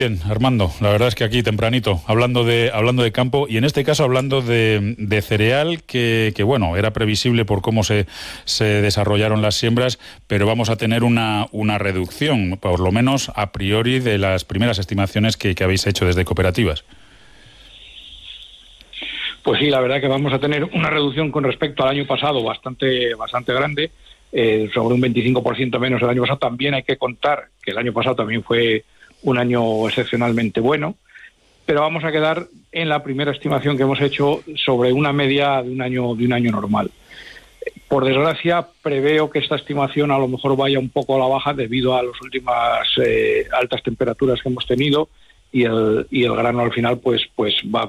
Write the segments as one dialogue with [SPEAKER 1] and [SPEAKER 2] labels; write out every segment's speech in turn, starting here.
[SPEAKER 1] Bien, Armando, la verdad es que aquí tempranito, hablando de campo y en este caso hablando de cereal que bueno, era previsible por cómo se desarrollaron las siembras, pero vamos a tener una reducción, por lo menos a priori, de las primeras estimaciones que habéis hecho desde cooperativas.
[SPEAKER 2] Pues sí, la verdad que vamos a tener una reducción con respecto al año pasado bastante grande, sobre un 25% menos el año pasado. También hay que contar que el año pasado también fue un año excepcionalmente bueno, pero vamos a quedar en la primera estimación que hemos hecho sobre una media de un año normal. Por desgracia, preveo que esta estimación a lo mejor vaya un poco a la baja debido a las últimas altas temperaturas que hemos tenido y el grano al final pues va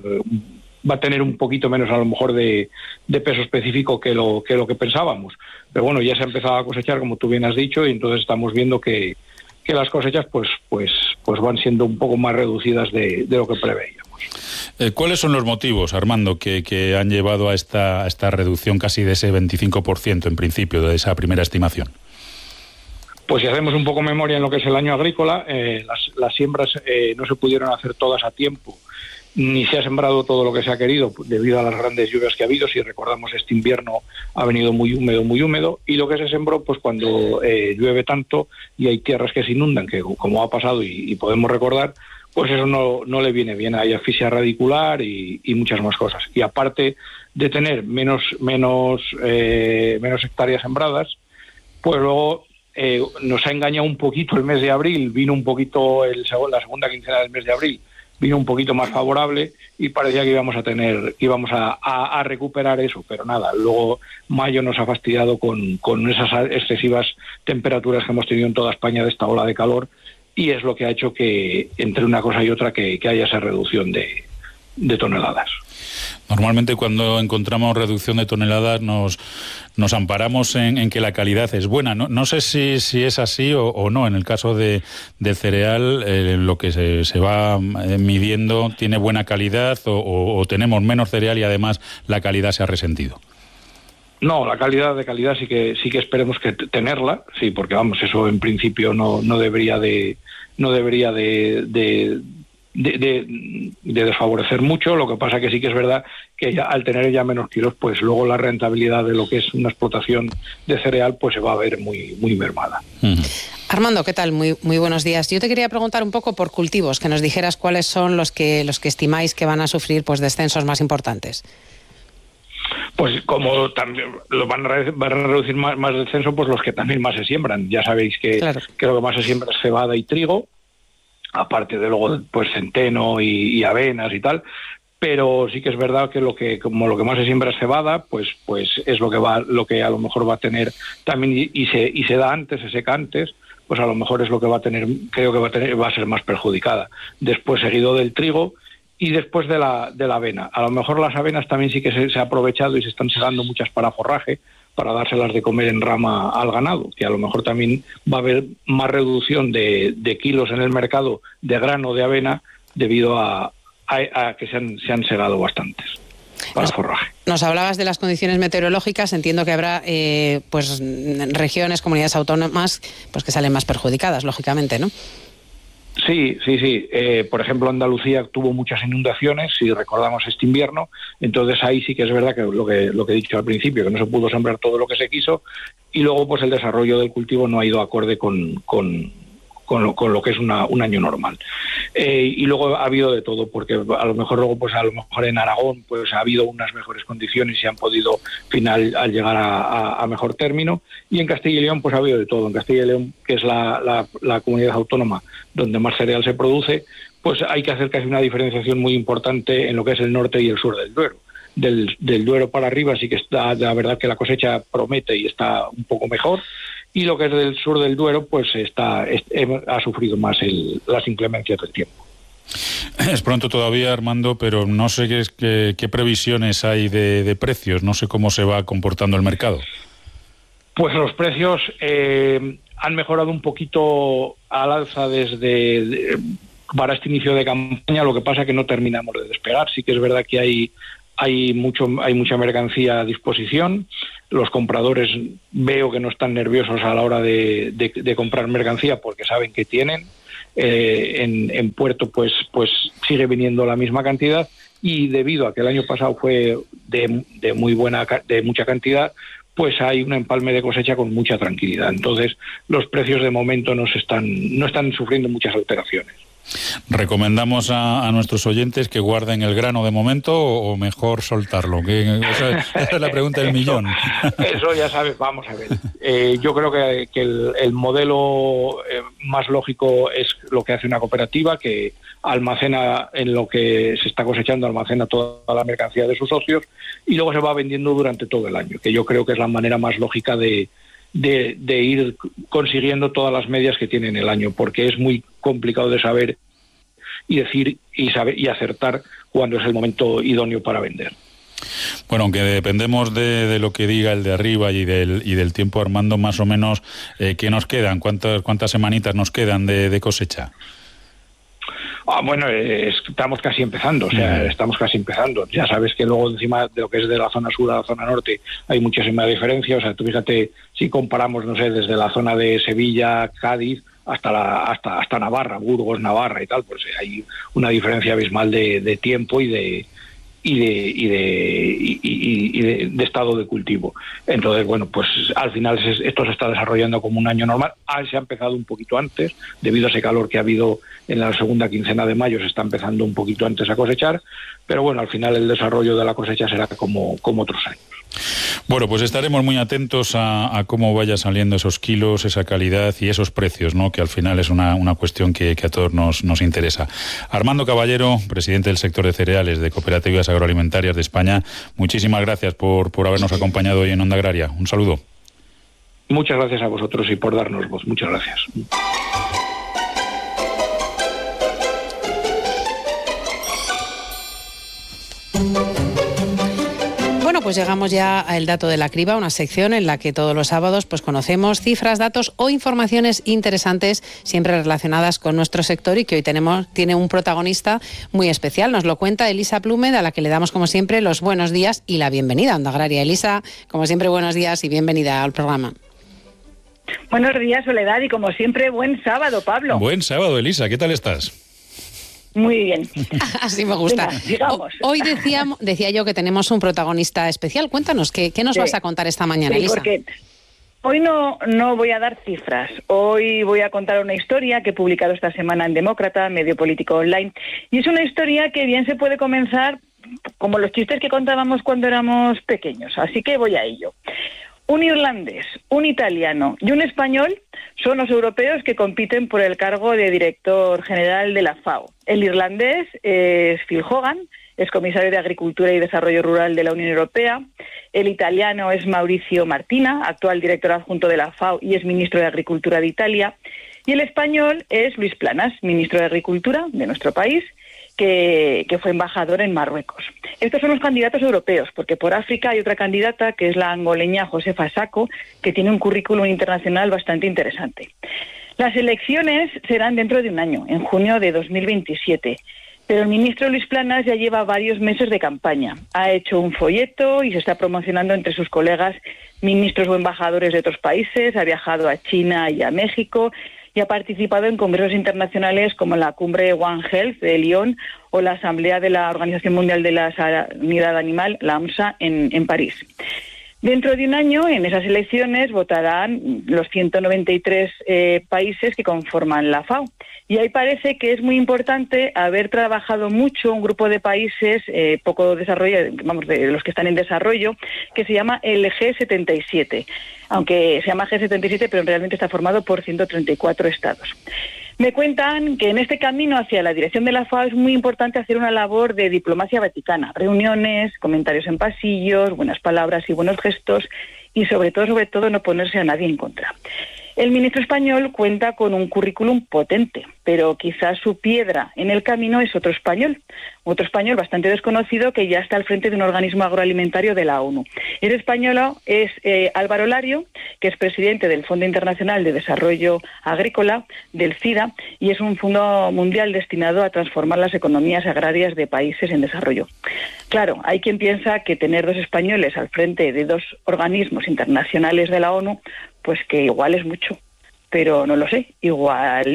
[SPEAKER 2] a tener un poquito menos a lo mejor de peso específico que lo que pensábamos. Pero bueno, ya se ha empezado a cosechar, como tú bien has dicho, y entonces estamos viendo que las cosechas pues van siendo un poco más reducidas de lo que preveíamos.
[SPEAKER 1] ¿Cuáles son los motivos, Armando, que han llevado a esta reducción casi de ese 25% en principio, de esa primera estimación?
[SPEAKER 2] Pues si hacemos un poco memoria en lo que es el año agrícola, las siembras no se pudieron hacer todas a tiempo, ni se ha sembrado todo lo que se ha querido debido a las grandes lluvias que ha habido. Si recordamos, este invierno ha venido muy húmedo, y lo que se sembró, pues cuando llueve tanto y hay tierras que se inundan, que como ha pasado y podemos recordar, pues eso no le viene bien. Hay asfixia radicular y muchas más cosas. Y aparte de tener menos hectáreas sembradas, pues luego nos ha engañado un poquito el mes de abril. Vino un poquito la segunda quincena del mes de abril, vino un poquito más favorable y parecía que íbamos a recuperar eso, pero nada. Luego mayo nos ha fastidiado con esas excesivas temperaturas que hemos tenido en toda España de esta ola de calor, y es lo que ha hecho que entre una cosa y otra que haya esa reducción de toneladas.
[SPEAKER 1] Normalmente cuando encontramos reducción de toneladas nos amparamos en que la calidad es buena. No sé si es así o no. En el caso del cereal, lo que se va midiendo, ¿tiene buena calidad o tenemos menos cereal y además la calidad se ha resentido?
[SPEAKER 2] No, la calidad sí que esperemos que tenerla, sí, porque vamos, eso en principio no debería de desfavorecer mucho. Lo que pasa que sí que es verdad que ya, al tener ya menos kilos, pues luego la rentabilidad de lo que es una explotación de cereal pues se va a ver muy mermada.
[SPEAKER 3] Armando, ¿qué tal? Muy buenos días. Yo te quería preguntar un poco por cultivos, que nos dijeras cuáles son los que estimáis que van a sufrir pues descensos más importantes.
[SPEAKER 2] Pues como también van a reducir más descenso, pues los que también más se siembran. Ya sabéis que lo que más se siembra es cebada y trigo, aparte de luego pues centeno y avenas y tal. Pero sí que es verdad que lo que más se siembra es cebada, pues es lo que a lo mejor va a tener también, y se da antes, se seca antes, pues a lo mejor es lo que va a tener, va a ser más perjudicada. Después seguido del trigo y después de la avena. A lo mejor las avenas también sí que se ha aprovechado y se están segando muchas para forraje, para dárselas de comer en rama al ganado, que a lo mejor también va a haber más reducción de kilos en el mercado de grano de avena debido a que se han segado bastantes para forraje.
[SPEAKER 3] Nos hablabas de las condiciones meteorológicas. Entiendo que habrá pues regiones, comunidades autónomas pues que salen más perjudicadas, lógicamente, ¿no?
[SPEAKER 2] Sí. Por ejemplo, Andalucía tuvo muchas inundaciones, si recordamos este invierno. Entonces ahí sí que es verdad que lo que he dicho al principio, que no se pudo sembrar todo lo que se quiso, y luego pues el desarrollo del cultivo no ha ido acorde con lo que es un año normal. Y luego ha habido de todo, porque a lo mejor en Aragón pues ha habido unas mejores condiciones y se han podido al llegar a mejor término, y en Castilla y León pues ha habido de todo. En Castilla y León, que es la comunidad autónoma donde más cereal se produce, pues hay que hacer casi una diferenciación muy importante en lo que es el norte y el sur del Duero. Del Duero para arriba sí que está, la verdad que la cosecha promete y está un poco mejor, y lo que es del sur del Duero pues ha sufrido más las inclemencias del tiempo.
[SPEAKER 1] Es pronto todavía, Armando, pero no sé qué previsiones hay de precios, no sé cómo se va comportando el mercado.
[SPEAKER 2] Pues los precios han mejorado un poquito al alza para este inicio de campaña. Lo que pasa es que no terminamos de despegar. Sí que es verdad que hay mucha mercancía a disposición. Los compradores veo que no están nerviosos a la hora de comprar mercancía porque saben que tienen. en puerto pues sigue viniendo la misma cantidad, y debido a que el año pasado fue de mucha cantidad, pues hay un empalme de cosecha con mucha tranquilidad. Entonces los precios de momento no están sufriendo muchas alteraciones.
[SPEAKER 1] ¿Recomendamos a nuestros oyentes que guarden el grano de momento o mejor soltarlo? Esa es la pregunta del millón.
[SPEAKER 2] Eso ya sabes, vamos a ver. Yo creo que el modelo más lógico es lo que hace una cooperativa, que almacena en lo que se está cosechando, almacena toda la mercancía de sus socios y luego se va vendiendo durante todo el año, que yo creo que es la manera más lógica de ir consiguiendo todas las medias que tiene en el año, porque es muy complicado de saber y decir y acertar cuándo es el momento idóneo para vender.
[SPEAKER 1] Bueno, aunque dependemos de lo que diga el de arriba y del tiempo, Armando, más o menos, ¿qué nos quedan? ¿Cuántas semanitas nos quedan de cosecha?
[SPEAKER 2] Bueno, estamos casi empezando, estamos casi empezando. Ya sabes que luego encima de lo que es de la zona sur a la zona norte hay muchísima diferencia. O sea, tú fíjate, si comparamos, no sé, desde la zona de Sevilla, Cádiz, hasta Navarra, Burgos, Navarra y tal, pues hay una diferencia abismal de tiempo y de estado de cultivo. Entonces, bueno, pues al final esto se está desarrollando como un año normal. Se ha empezado un poquito antes, debido a ese calor que ha habido en la segunda quincena de mayo, se está empezando un poquito antes a cosechar, pero bueno, al final el desarrollo de la cosecha será como otros años.
[SPEAKER 1] Bueno, pues estaremos muy atentos a cómo vaya saliendo esos kilos, esa calidad y esos precios, ¿no? Que al final es una cuestión que a todos nos interesa. Armando Caballero, presidente del sector de cereales de Cooperativas Agroalimentarias de España, muchísimas gracias por habernos acompañado hoy en Onda Agraria. Un saludo.
[SPEAKER 2] Muchas gracias a vosotros y por darnos voz. Muchas gracias.
[SPEAKER 3] Bueno, pues llegamos ya al dato de la criba, una sección en la que todos los sábados pues conocemos cifras, datos o informaciones interesantes siempre relacionadas con nuestro sector y que hoy tiene un protagonista muy especial. Nos lo cuenta Elisa Plúmed, a la que le damos como siempre los buenos días y la bienvenida a Onda Agraria. Elisa, como siempre, buenos días y bienvenida al programa.
[SPEAKER 4] Buenos días, Soledad, y como siempre, buen sábado, Pablo.
[SPEAKER 1] Buen sábado, Elisa, ¿qué tal estás?
[SPEAKER 4] Muy bien.
[SPEAKER 3] Así me gusta.
[SPEAKER 4] Venga,
[SPEAKER 3] hoy decía yo que tenemos un protagonista especial. Cuéntanos, ¿qué nos vas a contar esta mañana, Elisa?
[SPEAKER 4] Porque hoy no voy a dar cifras. Hoy voy a contar una historia que he publicado esta semana en Demócrata, medio político online. Y es una historia que bien se puede comenzar como los chistes que contábamos cuando éramos pequeños. Así que voy a ello. Un irlandés, un italiano y un español son los europeos que compiten por el cargo de director general de la FAO. El irlandés es Phil Hogan, es comisario de Agricultura y Desarrollo Rural de la Unión Europea. El italiano es Mauricio Martina, actual director adjunto de la FAO y es ministro de Agricultura de Italia. Y el español es Luis Planas, ministro de Agricultura de nuestro país, que fue embajador en Marruecos. Estos son los candidatos europeos, porque por África hay otra candidata, que es la angoleña Josefa Sako, que tiene un currículum internacional bastante interesante. Las elecciones serán dentro de un año, en junio de 2027, pero el ministro Luis Planas ya lleva varios meses de campaña. Ha hecho un folleto y se está promocionando entre sus colegas ministros o embajadores de otros países, ha viajado a China y a México, y ha participado en congresos internacionales como la cumbre One Health de Lyon o la asamblea de la Organización Mundial de la Sanidad Animal, la OMSA, en París. Dentro de un año, en esas elecciones, votarán los 193 países que conforman la FAO. Y ahí parece que es muy importante haber trabajado mucho un grupo de países poco desarrollados, de los que están en desarrollo, que se llama el G77. Aunque se llama G77, pero realmente está formado por 134 estados. Me cuentan que en este camino hacia la dirección de la FAO es muy importante hacer una labor de diplomacia vaticana, reuniones, comentarios en pasillos, buenas palabras y buenos gestos y sobre todo no ponerse a nadie en contra. El ministro español cuenta con un currículum potente, pero quizás su piedra en el camino es otro español bastante desconocido que ya está al frente de un organismo agroalimentario de la ONU. El español es Álvaro Lario, que es presidente del Fondo Internacional de Desarrollo Agrícola, del FIDA, y es un fondo mundial destinado a transformar las economías agrarias de países en desarrollo. Claro, hay quien piensa que tener dos españoles al frente de dos organismos internacionales de la ONU, pues que igual es mucho, pero no lo sé, igual no.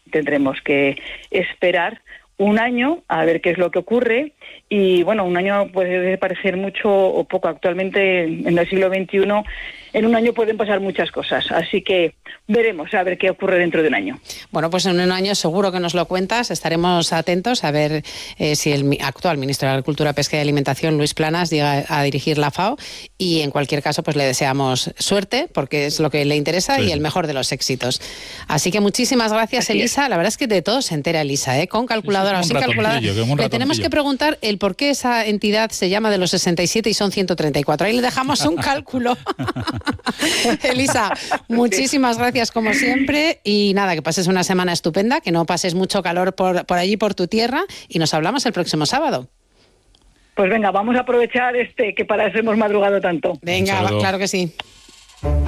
[SPEAKER 4] tendremos que esperar un año a ver qué es lo que ocurre. Y bueno, un año puede parecer mucho o poco. Actualmente, en el siglo XXI, en un año pueden pasar muchas cosas. Así que veremos a ver qué ocurre dentro de un año.
[SPEAKER 3] Bueno, pues en un año seguro que nos lo cuentas. Estaremos atentos a ver si el actual ministro de Agricultura, Pesca y Alimentación, Luis Planas, llega a dirigir la FAO. Y en cualquier caso, pues le deseamos suerte, porque es lo que le interesa, sí, y el mejor de los éxitos. Así que muchísimas gracias, así Elisa. La verdad es que de todo se entera Elisa, con calculadora o sin calculadora. Le tenemos que preguntar el por qué esa entidad se llama de los 67 y son 134. Ahí le dejamos un cálculo. Elisa, muchísimas gracias como siempre y nada, que pases una semana estupenda, que no pases mucho calor por allí, por tu tierra, y nos hablamos el próximo sábado.
[SPEAKER 4] Pues venga, vamos a aprovechar que para eso hemos madrugado tanto.
[SPEAKER 3] Venga, claro que sí.